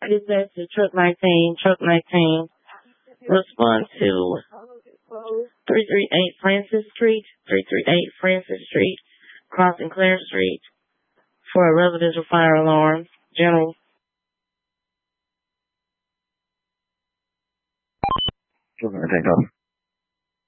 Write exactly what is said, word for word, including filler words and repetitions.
Dispatch to truck nineteen, truck nineteen. Respond to three three eight Francis Street, three three eight Francis Street, crossing Clare Street for a residential fire alarm. General. Take off.